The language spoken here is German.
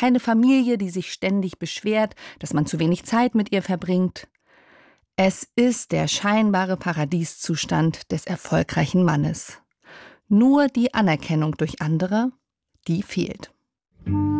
keine Familie, die sich ständig beschwert, dass man zu wenig Zeit mit ihr verbringt. Es ist der scheinbare Paradieszustand des erfolgreichen Mannes. Nur die Anerkennung durch andere, die fehlt.